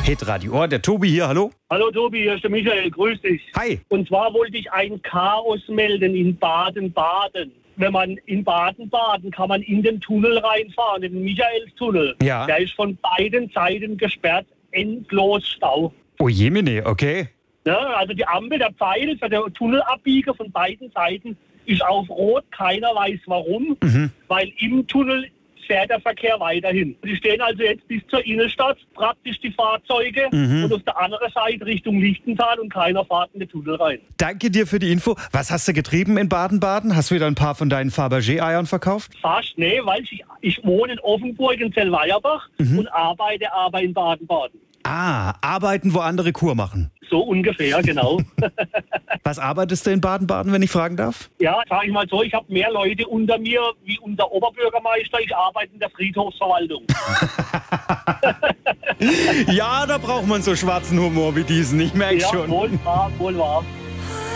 Hitradio. Oh, der Tobi hier, hallo? Hallo Tobi, hier ist der Michael, grüß dich. Hi. Und zwar wollte ich ein Chaos melden in Baden-Baden. Wenn man in Baden-Baden kann man in den Tunnel reinfahren, in den Michaelstunnel. Ja. Der ist von beiden Seiten gesperrt, endlos Stau. Oh jemine, okay. Ja, also die Ampel, der Pfeil für der Tunnelabbieger von beiden Seiten ist auf Rot. Keiner weiß warum, weil im Tunnel fährt der Verkehr weiterhin. Die stehen also jetzt bis zur Innenstadt, praktisch die Fahrzeuge, und auf der anderen Seite Richtung Lichtental und keiner fährt in den Tunnel rein. Danke dir für die Info. Was hast du getrieben in Baden-Baden? Hast du wieder ein paar von deinen Fabergé-Eiern verkauft? Fast, nee, weil ich wohne in Offenburg in Zellweierbach und arbeite aber in Baden-Baden. Ah, arbeiten, wo andere Kur machen. So ungefähr, genau. Was arbeitest du in Baden-Baden, wenn ich fragen darf? Ja, sag ich mal so, ich habe mehr Leute unter mir wie unser Oberbürgermeister. Ich arbeite in der Friedhofsverwaltung. Ja, da braucht man so schwarzen Humor wie diesen. Ich merke Ja, schon. wohl wahr, wohl wahr.